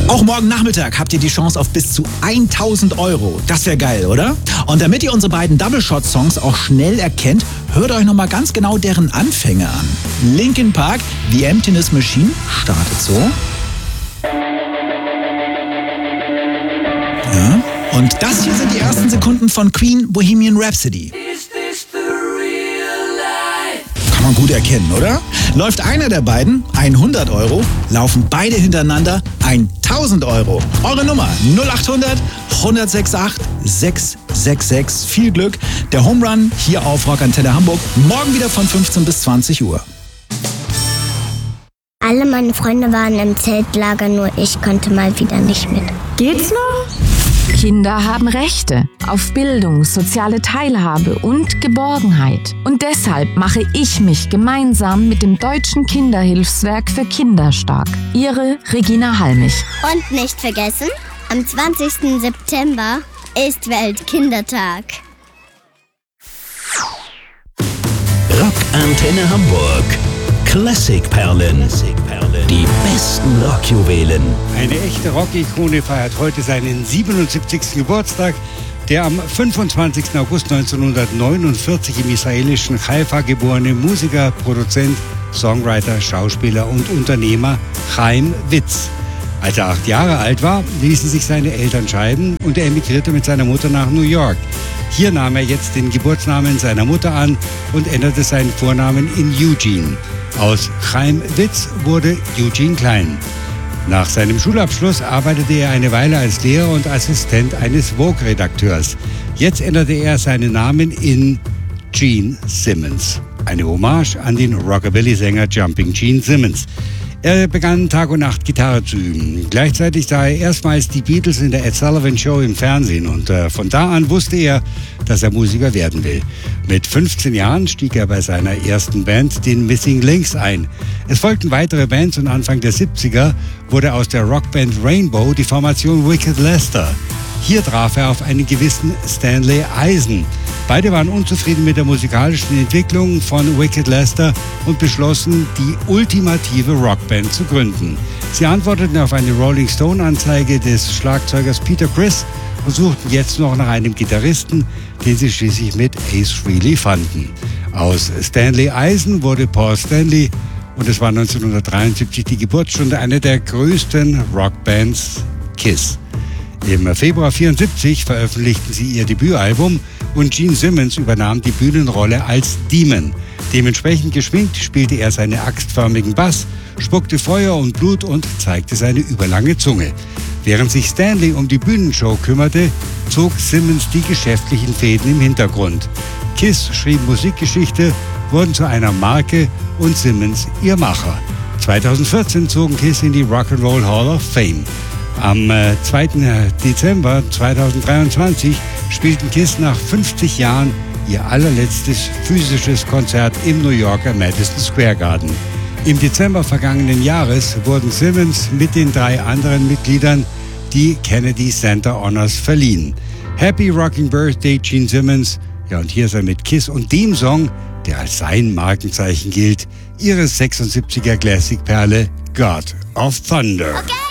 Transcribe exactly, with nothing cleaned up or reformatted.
Auch morgen Nachmittag habt ihr die Chance auf bis zu tausend Euro. Das wäre geil, oder? Und damit ihr unsere beiden Double-Shot-Songs auch schnell erkennt, hört euch nochmal ganz genau deren Anfänge an. Linkin Park, The Emptiness Machine, startet so. Ja. Und das hier sind die ersten Sekunden von Queen, Bohemian Rhapsody. Kann man gut erkennen, oder? Läuft einer der beiden, hundert Euro, laufen beide hintereinander, tausend Euro. Eure Nummer null acht hundert, eins sechs acht, sechs sechs sechs. Viel Glück. Der Home Run hier auf Rockantenne Hamburg. Morgen wieder von fünfzehn bis zwanzig Uhr. Alle meine Freunde waren im Zeltlager, nur ich konnte mal wieder nicht mit. Geht's noch? Kinder haben Rechte auf Bildung, soziale Teilhabe und Geborgenheit. Und deshalb mache ich mich gemeinsam mit dem Deutschen Kinderhilfswerk für Kinder stark. Ihre Regina Halmich. Und nicht vergessen, am zwanzigsten September ist Weltkindertag. Rockantenne Hamburg. Klassikperlen. Die besten Rockjuwelen. Eine echte Rock-Ikone feiert heute seinen siebenundsiebzigsten Geburtstag. Der am fünfundzwanzigsten August neunzehnhundertneunundvierzig im israelischen Haifa geborene Musiker, Produzent, Songwriter, Schauspieler und Unternehmer Chaim Witz. Als er acht Jahre alt war, ließen sich seine Eltern scheiden und er emigrierte mit seiner Mutter nach New York. Hier nahm er jetzt den Geburtsnamen seiner Mutter an und änderte seinen Vornamen in Eugene. Aus Chaim Witz wurde Eugene Klein. Nach seinem Schulabschluss arbeitete er eine Weile als Lehrer und Assistent eines Vogue-Redakteurs. Jetzt änderte er seinen Namen in Gene Simmons. Eine Hommage an den Rockabilly-Sänger Jumping Gene Simmons. Er begann Tag und Nacht Gitarre zu üben. Gleichzeitig sah er erstmals die Beatles in der Ed Sullivan Show im Fernsehen und äh, von da an wusste er, dass er Musiker werden will. Mit fünfzehn Jahren stieg er bei seiner ersten Band, den Missing Links, ein. Es folgten weitere Bands und Anfang der siebziger wurde aus der Rockband Rainbow die Formation Wicked Lester. Hier traf er auf einen gewissen Stanley Eisen. Beide waren unzufrieden mit der musikalischen Entwicklung von Wicked Lester und beschlossen, die ultimative Rockband zu gründen. Sie antworteten auf eine Rolling Stone-Anzeige des Schlagzeugers Peter Criss und suchten jetzt noch nach einem Gitarristen, den sie schließlich mit Ace Frehley fanden. Aus Stanley Eisen wurde Paul Stanley und es war neunzehnhundertdreiundsiebzig die Geburtsstunde einer der größten Rockbands, Kiss. Im Februar vierundsiebzig veröffentlichten sie ihr Debütalbum und Gene Simmons übernahm die Bühnenrolle als Demon. Dementsprechend geschminkt spielte er seine axtförmigen Bass, spuckte Feuer und Blut und zeigte seine überlange Zunge. Während sich Stanley um die Bühnenshow kümmerte, zog Simmons die geschäftlichen Fäden im Hintergrund. Kiss schrieb Musikgeschichte, wurden zu einer Marke und Simmons ihr Macher. zweitausendvierzehn zogen Kiss in die Rock'n'Roll Hall of Fame. Am äh, zweiten Dezember zweitausenddreiundzwanzig spielten Kiss nach fünfzig Jahren ihr allerletztes physisches Konzert im New Yorker Madison Square Garden. Im Dezember vergangenen Jahres wurden Simmons mit den drei anderen Mitgliedern die Kennedy Center Honors verliehen. Happy Rocking Birthday, Gene Simmons. Ja, und hier ist er mit Kiss und dem Song, der als sein Markenzeichen gilt, ihre sechsundsiebziger Classic-Perle God of Thunder. Okay.